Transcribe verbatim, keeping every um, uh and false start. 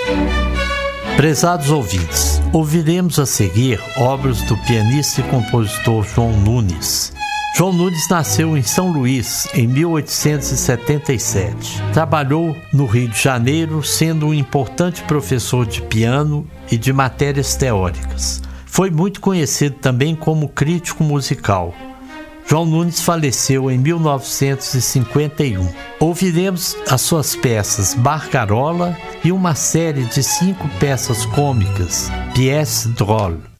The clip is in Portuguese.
Prezados ouvintes, ouviremos a seguir obras do pianista e compositor João Nunes. João Nunes nasceu em São Luís em mil oitocentos e setenta e sete. Trabalhou no Rio de Janeiro, sendo um importante professor de piano e de matérias teóricas. Foi muito conhecido também como crítico musical. João Nunes faleceu em mil novecentos e cinquenta e um. Ouviremos as suas peças Barcarola e uma série de cinco peças cômicas, Pièces drôles.